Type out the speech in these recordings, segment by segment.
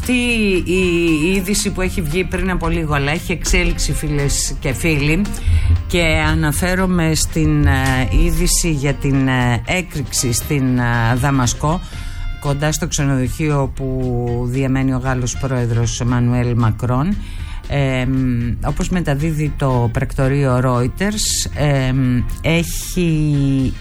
αυτή η είδηση που έχει βγει πριν από λίγο, αλλά έχει εξέλιξη, φίλες και φίλοι, και αναφέρομαι στην είδηση για την έκρηξη στην Δαμασκό, κοντά στο ξενοδοχείο που διαμένει ο Γάλλος πρόεδρος Εμμανουέλ Μακρόν. Όπως μεταδίδει το πρακτορείο Reuters, έχει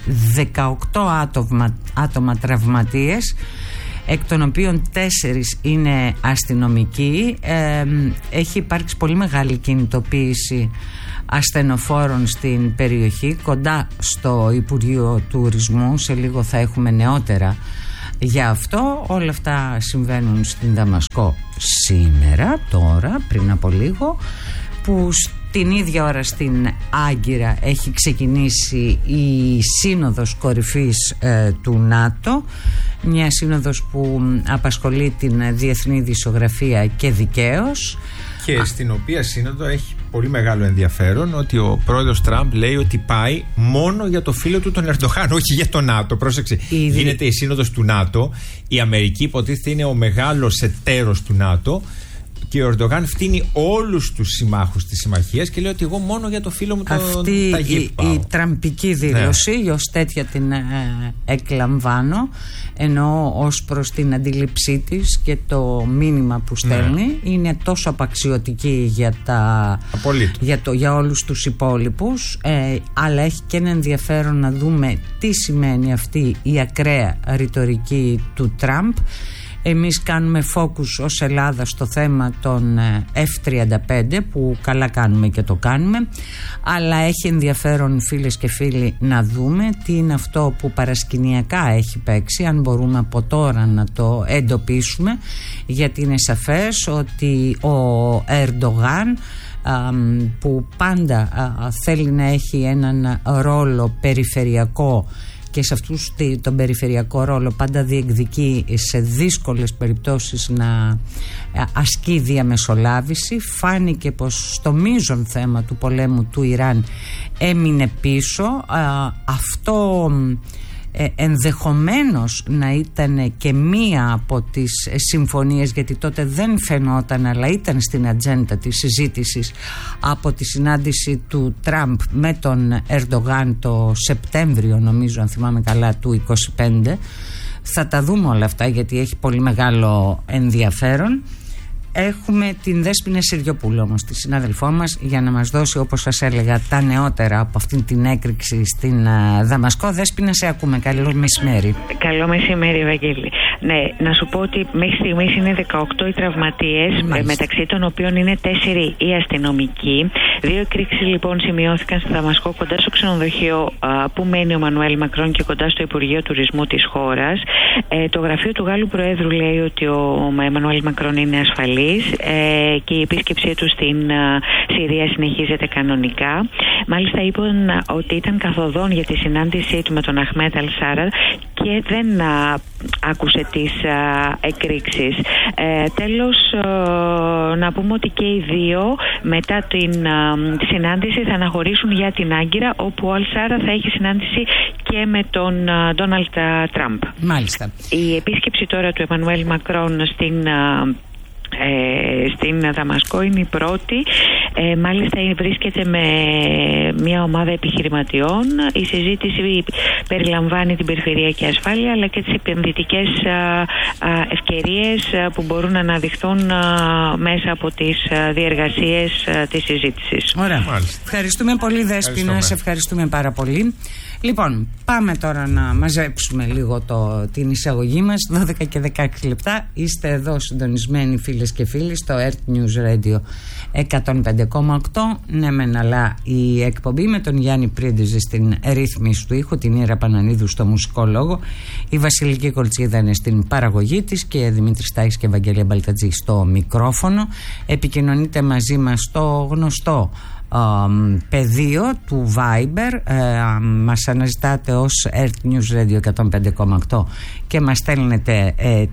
18 άτομα τραυματίες, εκ των οποίων 4 είναι αστυνομικοί. Έχει υπάρξει πολύ μεγάλη κινητοποίηση ασθενοφόρων στην περιοχή, κοντά στο Υπουργείο Τουρισμού. Σε λίγο θα έχουμε νεότερα για αυτό. Όλα αυτά συμβαίνουν στην Δαμασκό σήμερα, τώρα, πριν από λίγο, που την ίδια ώρα στην Άγκυρα έχει ξεκινήσει η Σύνοδος Κορυφής του ΝΑΤΟ, μια σύνοδος που απασχολεί την διεθνή δισογραφία και δικαίως, και στην οποία σύνοδο έχει πολύ μεγάλο ενδιαφέρον ότι ο πρόεδρος Τραμπ λέει ότι πάει μόνο για το φίλο του τον Ερντογάν, όχι για το ΝΑΤΟ. Πρόσεξε, γίνεται η σύνοδος του ΝΑΤΟ, η Αμερική υποτίθεται είναι ο μεγάλος εταίρος του ΝΑΤΟ, και ο Ερντογάν φτύνει όλους τους συμμάχους της συμμαχίας και λέει ότι εγώ μόνο για το φίλο μου τον Ταγίπ πάω. Η τραμπική δήλωση, ναι, ως τέτοια την εκλαμβάνω, ενώ ως προς την αντίληψή της και το μήνυμα που στέλνει, ναι, είναι τόσο απαξιωτική για όλους τους υπόλοιπους, αλλά έχει και ένα ενδιαφέρον να δούμε τι σημαίνει αυτή η ακραία ρητορική του Τραμπ. Εμείς κάνουμε focus ως Ελλάδα στο θέμα των F-35, που καλά κάνουμε και το κάνουμε, αλλά έχει ενδιαφέρον, φίλες και φίλοι, να δούμε τι είναι αυτό που παρασκηνιακά έχει παίξει, αν μπορούμε από τώρα να το εντοπίσουμε, γιατί είναι σαφές ότι ο Ερντογάν, που πάντα θέλει να έχει έναν ρόλο περιφερειακό, και σε αυτούς τον περιφερειακό ρόλο πάντα διεκδικεί σε δύσκολες περιπτώσεις να ασκεί διαμεσολάβηση. Φάνηκε πως στο μείζον θέμα του πολέμου του Ιράν έμεινε πίσω. Αυτό ενδεχομένως να ήταν και μία από τις συμφωνίες, γιατί τότε δεν φαινόταν, αλλά ήταν στην ατζέντα της συζήτησης από τη συνάντηση του Τραμπ με τον Ερντογάν το Σεπτέμβριο, νομίζω, αν θυμάμαι καλά, του 25. Θα τα δούμε όλα αυτά, γιατί έχει πολύ μεγάλο ενδιαφέρον. Έχουμε την Δέσποινα Συριοπούλου όμως, τη συνάδελφό μας, για να μας δώσει, όπως σας έλεγα, τα νεότερα από αυτήν την έκρηξη στην Δαμασκό. Δέσποινα, σε ακούμε. Καλό μεσημέρι. Καλό μεσημέρι, Ευαγγέλη. Ναι, να σου πω ότι μέχρι στιγμής είναι 18 οι τραυματίες, μεταξύ των οποίων είναι 4 οι αστυνομικοί. 2 εκρήξεις λοιπόν σημειώθηκαν στη Δαμασκό, κοντά στο ξενοδοχείο που μένει ο Εμμανουέλ Μακρόν και κοντά στο Υπουργείο Τουρισμού της χώρας. Το γραφείο του Γάλλου Προέδρου λέει ότι ο Εμμανουέλ Μακρόν είναι ασφαλής και η επίσκεψή του στην Συρία συνεχίζεται κανονικά. Μάλιστα είπαν ότι ήταν καθοδόν για τη συνάντησή του με τον Αχμέτ Αλ-Σάρα και δεν άκουσε τις εκρήξεις. Τέλος, να πούμε ότι και οι δύο μετά την συνάντηση θα αναχωρήσουν για την Άγκυρα, όπου ο Αλ-Σάρα θα έχει συνάντηση και με τον Ντόναλντ Τραμπ. Μάλιστα. Η επίσκεψη τώρα του Εμμανουέλ Μακρόν στην Δαμασκό είναι η πρώτη. Μάλιστα βρίσκεται με μια ομάδα επιχειρηματιών. Η συζήτηση περιλαμβάνει την περιφερειακή ασφάλεια, αλλά και τις επενδυτικές ευκαιρίες που μπορούν να αναδειχθούν μέσα από τις διεργασίες της συζήτησης. Ωραία. Ευχαριστούμε πολύ, Δέσποινα. Σε ευχαριστούμε πάρα πολύ. Λοιπόν, πάμε τώρα να μαζέψουμε λίγο την εισαγωγή μας. 12 και 16 λεπτά. Είστε εδώ συντονισμένοι, φίλες και φίλοι, στο Earth News Radio 105,8. Ναι μεν, αλλά η εκπομπή με τον Γιάννη Πρίντιζη στην ρύθμιση του ήχου, την Ήρα Πανανίδου στο μουσικό λόγο, η Βασιλική Κολτσίδα είναι στην παραγωγή της και Δημήτρης Τάκης και Ευαγγελία Μπαλτατζή στο μικρόφωνο. Επικοινωνείτε μαζί μας στο γνωστό πεδίο του Viber, μας αναζητάτε ως Earth News Radio 105,8 και μας στέλνετε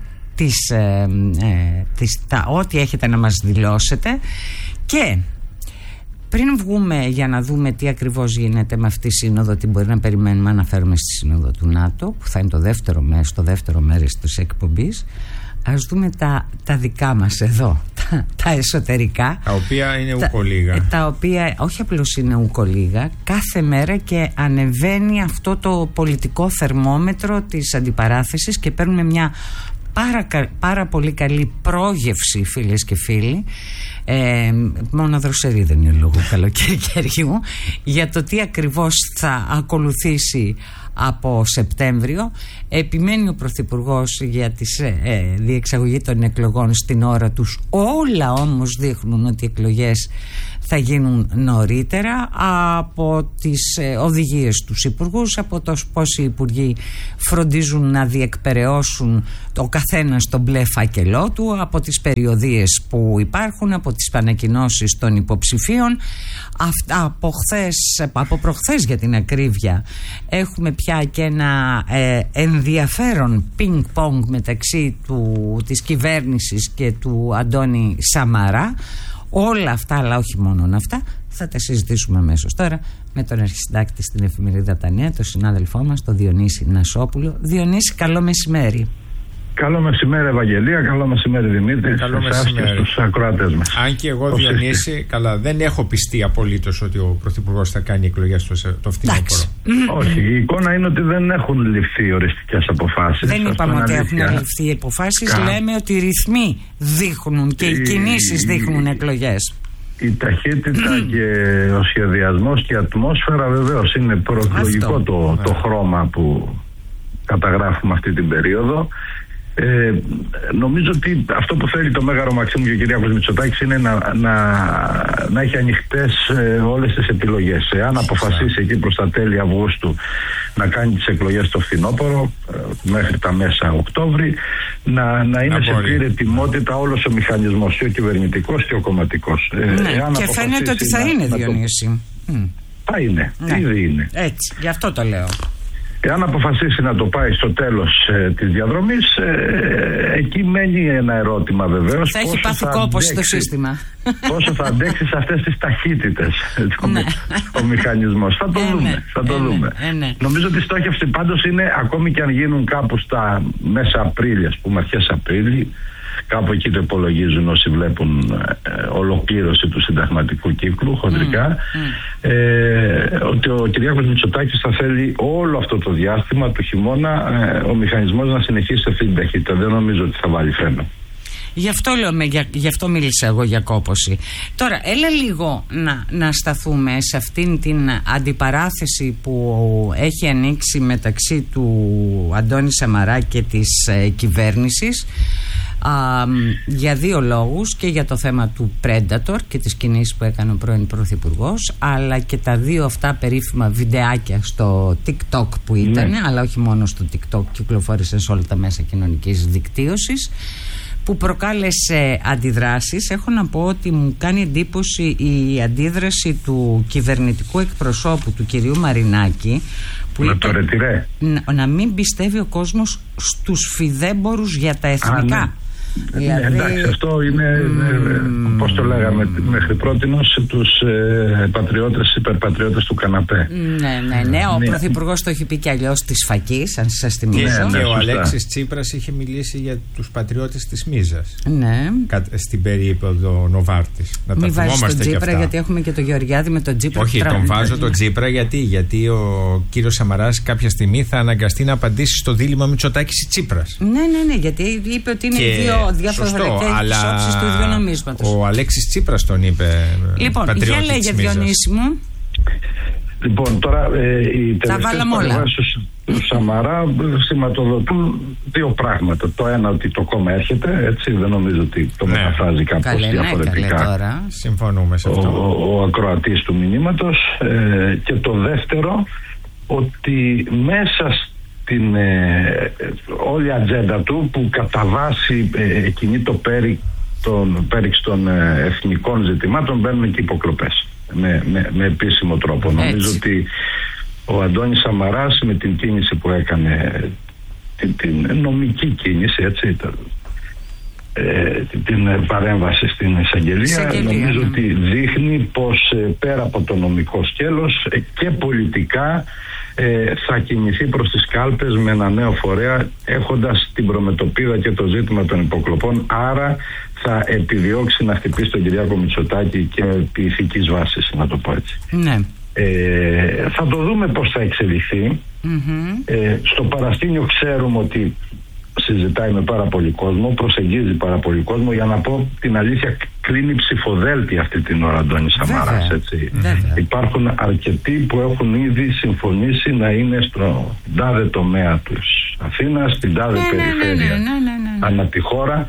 ό,τι έχετε να μας δηλώσετε. Και πριν βγούμε για να δούμε τι ακριβώς γίνεται με αυτή τη σύνοδο, τι μπορεί να περιμένουμε, αναφέρουμε στη σύνοδο του ΝΑΤΟ, που θα είναι στο δεύτερο μέρος της εκπομπής, ας δούμε τα δικά μας εδώ, τα εσωτερικά. Τα οποία είναι ουκολίγα. Τα οποία όχι απλώς είναι ουκολίγα, κάθε μέρα και ανεβαίνει αυτό το πολιτικό θερμόμετρο της αντιπαράθεσης και παίρνουμε μια πάρα πολύ καλή πρόγευση, φίλες και φίλοι. Μόνο δροσερή δεν είναι λόγω καλοκαιριού, για το τι ακριβώς θα ακολουθήσει από Σεπτέμβριο. Επιμένει ο Πρωθυπουργός για τη διεξαγωγή των εκλογών στην ώρα τους. Όλα όμως δείχνουν ότι οι εκλογές θα γίνουν νωρίτερα, από τις οδηγίες τους υπουργούς, από το πώς οι υπουργοί φροντίζουν να διεκπεραιώσουν το καθένα στον μπλε φάκελό του, από τις περιοδίες που υπάρχουν, από τις ανακοινώσεις των υποψηφίων. Αυτά από προχθές για την ακρίβεια έχουμε πια και ένα ενδιαφέρον πινκ-πονγκ μεταξύ της κυβέρνησης και του Αντώνη Σαμαρά. Όλα αυτά, αλλά όχι μόνο αυτά, θα τα συζητήσουμε αμέσως τώρα με τον αρχισυντάκτη στην εφημερίδα Τα Νέα, τον συνάδελφό μας, τον Διονύση Νασόπουλο. Διονύση, καλό μεσημέρι. Καλό μεσημέρι, Ευαγγελία. Καλό μεσημέρι, Δημήτρη. Καλό μεσημέρι. Και στους ακροατές μας. Αν και εγώ, Διονύση, καλά, δεν έχω πιστεί απολύτως ότι ο Πρωθυπουργός θα κάνει εκλογές το φθινόπωρο. Όχι, η εικόνα είναι ότι δεν έχουν ληφθεί οριστικές αποφάσεις. Δεν είπαμε ότι έχουν ληφθεί αποφάσεις. Λέμε ότι οι ρυθμοί δείχνουν και οι κινήσεις δείχνουν εκλογές. Η ταχύτητα και ο σχεδιασμός και η ατμόσφαιρα βεβαίως είναι προεκλογικό το χρώμα που καταγράφουμε αυτή την περίοδο. Νομίζω ότι αυτό που θέλει το Μέγαρο Μαξίμου και ο Κυριάκος Μητσοτάκης είναι να έχει ανοιχτές όλες τις επιλογές. Εάν αποφασίσει εκεί προς τα τέλη Αυγούστου να κάνει τις εκλογές στο φθινόπωρο, μέχρι τα μέσα Οκτώβρη, να είναι σε πλήρη ετοιμότητα όλος ο μηχανισμός, και ο κυβερνητικός και ο κομματικός. Και φαίνεται ότι θα είναι, Διονύση. Θα είναι, ήδη είναι. Έτσι, γι' αυτό το λέω. Εάν αποφασίσει να το πάει στο τέλος της διαδρομής, εκεί μένει ένα ερώτημα βεβαίως. Θα έχει πάθει κόπος το σύστημα. Πόσο θα αντέξει σε αυτές τις ταχύτητες ο μηχανισμός. Θα το δούμε. Νομίζω ότι η στόχευση πάντως είναι, ακόμη και αν γίνουν κάπου στα μέσα Απρίλη, ας πούμε αρχές Απρίλη, κάπου εκεί το υπολογίζουν όσοι βλέπουν ολοκλήρωση του συνταγματικού κύκλου χοντρικά, ότι ο Κυριάκος Μητσοτάκης θα θέλει όλο αυτό το διάστημα του χειμώνα ο μηχανισμός να συνεχίσει αυτή την ταχύτητα. Δεν νομίζω ότι θα βάλει φρένο. Γι' αυτό μίλησα εγώ για κόπωση. Τώρα έλα λίγο να σταθούμε σε αυτήν την αντιπαράθεση που έχει ανοίξει μεταξύ του Αντώνη Σαμαρά και της κυβέρνησης, για δύο λόγους, και για το θέμα του Predator και τις κινήσεις που έκανε ο πρώην Πρωθυπουργός, αλλά και τα δύο αυτά περίφημα βιντεάκια στο TikTok που ήταν, αλλά όχι μόνο στο TikTok, κυκλοφόρησαν σε όλα τα μέσα κοινωνικής δικτύωσης, που προκάλεσε αντιδράσεις. Έχω να πω ότι μου κάνει εντύπωση η αντίδραση του κυβερνητικού εκπροσώπου, του κυρίου Μαρινάκη, που είπε να μην πιστεύει ο κόσμος στους φιδέμπορους για τα εθνικά. Δηλαδή... εντάξει, αυτό είναι πώς το λέγαμε μέχρι πρότινος, τους υπερπατριώτες του καναπέ. Ναι, ο Πρωθυπουργός το έχει πει και αλλιώς της φακής, αν σας θυμίσω. Και ο Αλέξης Τσίπρας είχε μιλήσει για τους πατριώτες της Μίζας. Ναι. Στην περίοδο Νοβάρτης. Μην βάζεις τον Τσίπρα, γιατί έχουμε και τον Γεωργιάδη με τον Τσίπρα. Όχι, τον βάζω τον Τσίπρα γιατί ο κύριος Σαμαράς κάποια στιγμή θα αναγκαστεί να απαντήσει στο δίλημμα Μητσοτάκης Τσίπρας. Ναι, γιατί είπε ότι είναι δύο διαφορετικές όψεις του ίδιου νομίσματος. Ο Αλέξης Τσίπρας τον είπε. Λοιπόν, για λέγε, Διονύση μου. Λοιπόν, τώρα οι τελευταίες παρεμβάσεις του Σαμαρά σηματοδοτούν δύο πράγματα. Το ένα, ότι το κόμμα έρχεται, έτσι, δεν νομίζω ότι το μεταφράζει κάπως διαφορετικά. Συμφωνούμε σε αυτό. Ο ακροατής του μηνύματος. Και το δεύτερο, ότι μέσα την όλη ατζέντα του, που κατά βάση κινεί το πέριξ των εθνικών ζητημάτων, μπαίνουν και υποκλοπές με επίσημο τρόπο. Έτσι. Νομίζω ότι ο Αντώνης Σαμαράς με την κίνηση που έκανε, την νομική κίνηση, έτσι, την παρέμβαση στην εισαγγελία. Νομίζω ότι δείχνει πως πέρα από το νομικό σκέλος και πολιτικά θα κινηθεί προς τις κάλπες με ένα νέο φορέα, έχοντας την προμετωπίδα και το ζήτημα των υποκλοπών, άρα θα επιδιώξει να χτυπήσει τον Κυριάκο Μητσοτάκη και επί ηθικής βάσης, να το πω έτσι. Ναι. Θα το δούμε πώς θα εξελιχθεί. Στο παρασκήνιο ξέρουμε ότι συζητάει με πάρα πολύ κόσμο, προσεγγίζει πάρα πολύ κόσμο. Για να πω την αλήθεια, κλείνει ψηφοδέλτη αυτή την ώρα Αντώνη Σαμαράς, έτσι. Υπάρχουν αρκετοί που έχουν ήδη συμφωνήσει να είναι στο τάδε τομέα της Αθήνας, στην τάδε περιφέρεια ανά τη χώρα.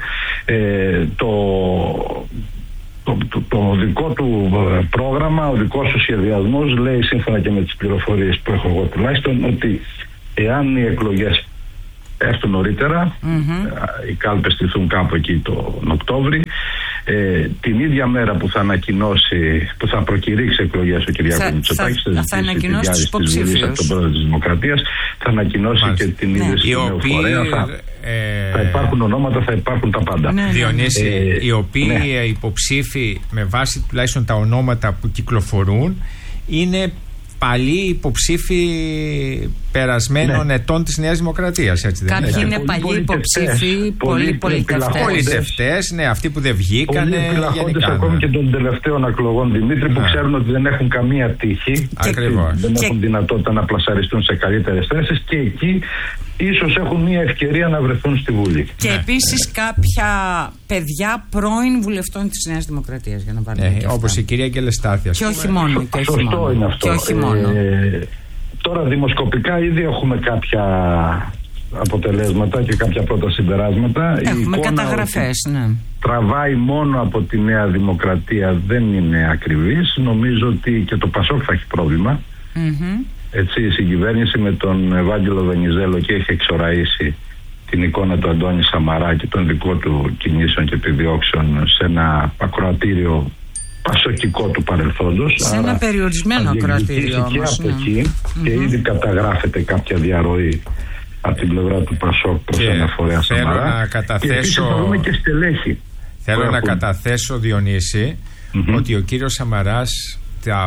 Το δικό του πρόγραμμα, ο δικός του σχεδιασμός λέει, σύμφωνα και με τις πληροφορίες που έχω εγώ τουλάχιστον, ότι εάν οι εκλογές έρθουν νωρίτερα, οι κάλπες στηθούν κάπου εκεί τον Οκτώβρη, την ίδια μέρα που θα ανακοινώσει, που θα προκηρύξει εκλογές ο Κυριάκος Μητσοτάκης, θα ανακοινώσει τους υποψήφιους από τον πρόεδρο της Δημοκρατίας, θα ανακοινώσει και την ίδρυση του νέου φορέα. Θα υπάρχουν ονόματα, θα υπάρχουν τα πάντα. Διονύση, οι οποίοι υποψήφοι, με βάση τουλάχιστον τα ονόματα που κυκλοφορούν, είναι παλιοί υποψήφοι περασμένων ετών της Νέας Δημοκρατίας, έτσι δεν είναι? Κάποιοι είναι παλιοί υποψήφοι, πολλοί πολιτευτές, ναι, αυτοί που δεν βγήκαν. Πολλοί επιλαχόντες ακόμη και των τελευταίων εκλογών, Δημήτρη, που ξέρουν ότι δεν έχουν καμία τύχη. Ακριβώς. Δεν έχουν δυνατότητα να πλασαριστούν σε καλύτερες θέσεις και εκεί ίσως έχουν μια ευκαιρία να βρεθούν στη Βουλή. Και επίσης κάποια παιδιά πρώην βουλευτών της Νέας Δημοκρατίας, για να βάλουμε και όπως η κυρία Γκελεστάθη. Και όχι μόνο. Σωστό είναι αυτό. Τώρα δημοσκοπικά ήδη έχουμε κάποια αποτελέσματα και κάποια πρώτα συμπεράσματα. Έχουμε καταγραφές, ναι. Τραβάει μόνο από τη Νέα Δημοκρατία, δεν είναι ακριβής. Νομίζω ότι και το Πασόκ θα έχει πρόβλημα. Έτσι, η συγκυβέρνηση με τον Ευάγγελο Βενιζέλο και έχει εξοραίσει την εικόνα του Αντώνη Σαμαρά και των δικών του κινήσεων και επιδιώξεων σε ένα ακροατήριο πασοκικό του παρελθόντος. Σε ένα περιορισμένο ακροατήριο όμως. Και από εκεί και ήδη καταγράφεται κάποια διαρροή από την πλευρά του Πασόκ προς ένα φορέα Σαμαρά. Και επίσης θα δούμε και στελέχη. Θέλω να καταθέσω, Διονύση, ότι ο κύριος Σαμαράς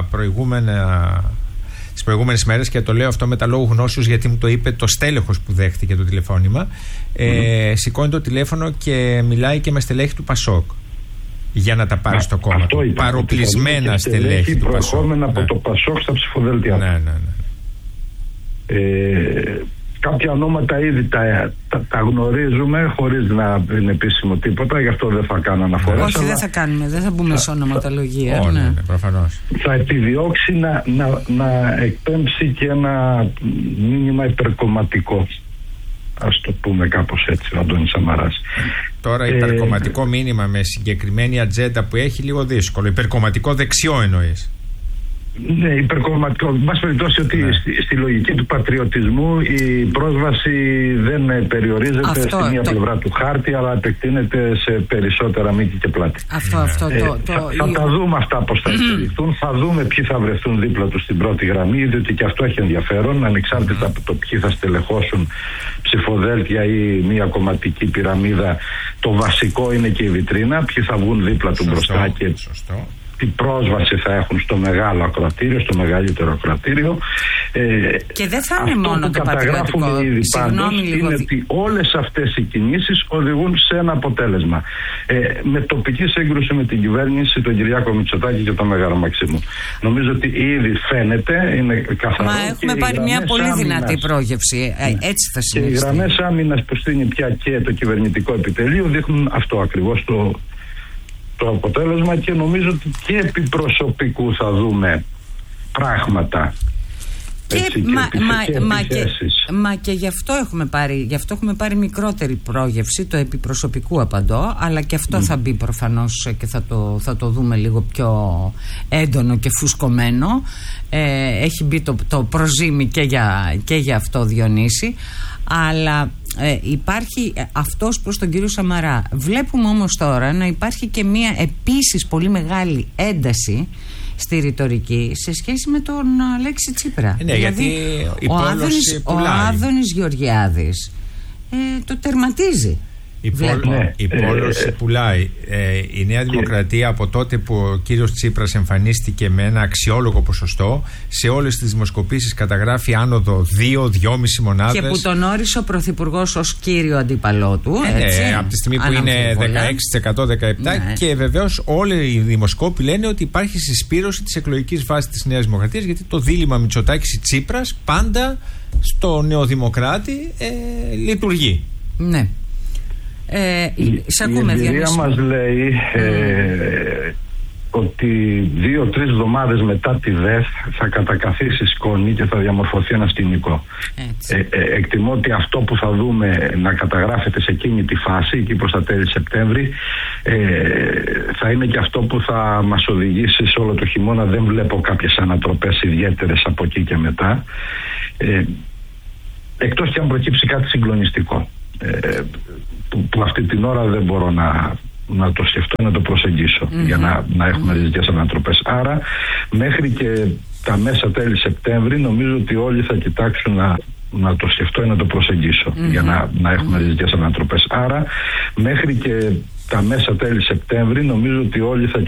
τις προηγούμενες μέρες, και το λέω αυτό με τα λόγου γνώσεως γιατί μου το είπε το στέλεχος που δέχτηκε το τηλεφώνημα, σηκώνει το τηλέφωνο και μιλάει και με στελέχη του Πασόκ για να τα πάρει στο κόμμα του. Παροπλισμένα στελέχη του Πασόκ. Προερχόμενα από το Πασόκ στα ψηφοδέλτια. Ναι. Κάποια ονόματα ήδη τα γνωρίζουμε χωρίς να είναι επίσημο τίποτα, γι' αυτό δεν θα κάνω αναφορά. Όχι, δεν θα κάνουμε, δεν θα μπούμε σε ονοματολογία. Ναι, προφανώς. Θα επιδιώξει να εκπέμψει και ένα μήνυμα υπερκομματικό. Ας το πούμε κάπως έτσι, ο Αντώνης Σαμαράς. Τώρα υπερκομματικό μήνυμα με συγκεκριμένη ατζέντα που έχει, λίγο δύσκολο. Υπερκομματικό δεξιό εννοείς? Ναι, υπερκομματικό. Εν πάση περιπτώσει, ότι στη λογική του πατριωτισμού η πρόσβαση δεν περιορίζεται στη μία πλευρά του χάρτη, αλλά επεκτείνεται σε περισσότερα μήκη και πλάτη. Θα τα δούμε αυτά πώς θα εξελιχθούν. Θα δούμε ποιοι θα βρεθούν δίπλα του στην πρώτη γραμμή, διότι και αυτό έχει ενδιαφέρον, ανεξάρτητα από το ποιοι θα στελεχώσουν ψηφοδέλτια ή μία κομματική πυραμίδα. Το βασικό είναι και η βιτρίνα, ποιοι θα βγουν δίπλα του μπροστά και τι πρόσβαση θα έχουν στο μεγάλο ακροατήριο, στο μεγαλύτερο ακροατήριο. Και δεν θα είναι μόνο το πατριωτικό. Συγγνώμη λίγο. Είναι ότι όλες αυτές οι κινήσεις οδηγούν σε ένα αποτέλεσμα. Με τοπική σύγκρουση με την κυβέρνηση, τον Κυριάκο Μητσοτάκη και τον Μεγάλο Μαξίμου. Νομίζω ότι ήδη φαίνεται, είναι καθαρό. Μα έχουμε πάρει μια πολύ δυνατή πρόγευση. Έτσι θα συνεχίσει. Και οι γραμμές άμυνας που στείνει πια και το κυβερνητικό επιτελείο δείχνουν αυτό ακριβώς το αποτέλεσμα, και νομίζω ότι και επί προσωπικού θα δούμε πράγματα. Μα και γι' αυτό έχουμε πάρει μικρότερη πρόγευση, το επί προσωπικού απαντώ, αλλά και αυτό θα μπει προφανώς και θα το δούμε λίγο πιο έντονο και φουσκωμένο. Έχει μπει το προζύμι και για αυτό, Διονύση, αλλά υπάρχει αυτός προς τον κύριο Σαμαρά. Βλέπουμε όμως τώρα να υπάρχει και μία επίσης πολύ μεγάλη ένταση στη ρητορική σε σχέση με τον Αλέξη Τσίπρα. Ναι, δηλαδή, γιατί ο Άδωνης Γεωργιάδης το τερματίζει. Η πόλωση πουλάει. Η Νέα Δημοκρατία από τότε που ο κύριος Τσίπρας εμφανίστηκε με ένα αξιόλογο ποσοστό, σε όλες τις δημοσκοπήσεις καταγράφει άνοδο 2-2,5 μονάδες. Και που τον όρισε ο Πρωθυπουργός ως κύριο αντίπαλό του. Από τη στιγμή που είναι 16%-17%. Και βεβαίως όλοι οι δημοσκόποι λένε ότι υπάρχει συσπήρωση της εκλογικής βάσης της Νέας Δημοκρατίας, γιατί το δίλημμα Μητσοτάκης-Τσίπρας πάντα στο Νεοδημοκράτη λειτουργεί. Ναι. Η εμπειρία μας λέει ότι 2-3 εβδομάδες μετά τη ΔΕΘ θα κατακαθίσει σκόνη και θα διαμορφωθεί ένα σκηνικό. Εκτιμώ ότι αυτό που θα δούμε να καταγράφεται σε εκείνη τη φάση, εκεί προς τα τέλη Σεπτέμβρη, θα είναι και αυτό που θα μας οδηγήσει σε όλο το χειμώνα. Δεν βλέπω κάποιες ανατροπές ιδιαίτερες από εκεί και μετά, εκτός και αν προκύψει κάτι συγκλονιστικό, που αυτή την ώρα δεν μπορώ να το σκεφτώ, να το προσεγγίσω για να έχουμε ριζικές ανατροπές. Άρα μέχρι και τα μέσα τέλη Σεπτέμβρη νομίζω ότι όλοι θα κοιτάξουν να το σκεφτώ ή να το προσεγγίσω για να έχουμε ριζικές ανατροπές. Άρα μέχρι και τα μέσα τέλη Σεπτέμβρη νομίζω ότι όλοι θα